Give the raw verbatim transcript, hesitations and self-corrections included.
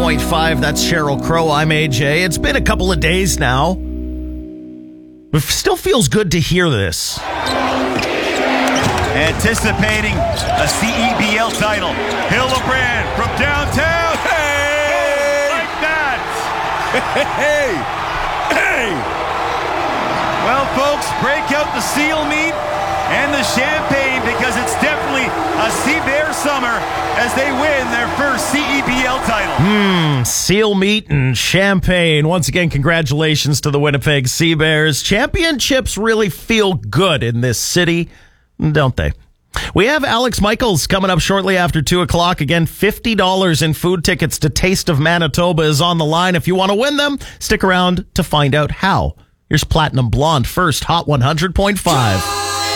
point five. That's Sheryl Crow. I'm A J. It's been a couple of days now. It still feels good to hear this. Anticipating a C E B L title. Hildebrand from downtown. Hey! Like that. Hey! Hey! Well, folks, break out the seal meat and the champagne because it's definitely a Sea Bear summer as they win their first C E B L title. Mmm, seal meat and champagne. Once again, congratulations to the Winnipeg Sea Bears. Championships really feel good in this city, don't they? We have Alex Michaels coming up shortly after two o'clock. Again, fifty dollars in food tickets to Taste of Manitoba is on the line. If you want to win them, stick around to find out how. Here's Platinum Blonde first, Hot one hundred point five.